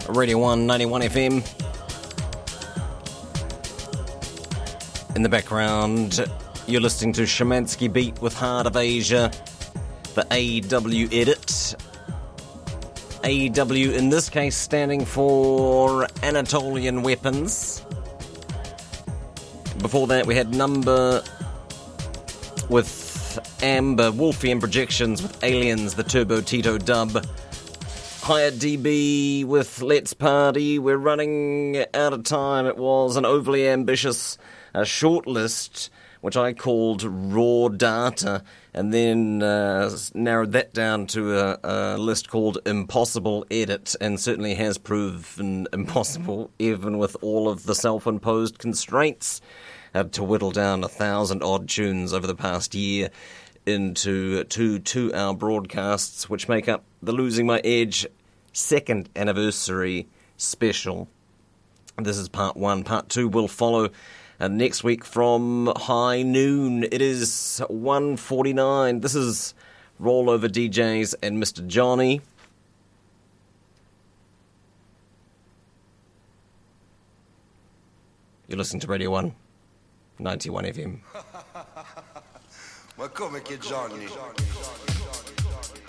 Radio 1, 91 FM. In the background, you're listening to Shemansky Beat with Heart of Asia, the AW edit. AW in this case standing for Anatolian Weapons. Before that we had Number with Amber, Wolfian Projections with Aliens, the Turbo Tito dub. Hired DB with Let's Party. We're running out of time. It was an overly ambitious shortlist, which I called Raw Data, and then narrowed that down to a list called Impossible Edit, and certainly has proven impossible, even with all of the self-imposed constraints, to whittle down 1,000-odd tunes over the past year into two 2-hour broadcasts, which make up the Losing My Edge second anniversary special. This is part 1. Part 2 will follow next week from high noon. It is 1:49. This is Rollover DJs and Mr. Johnny. You're listening to Radio 1, 91 FM. Ma come che Johnny?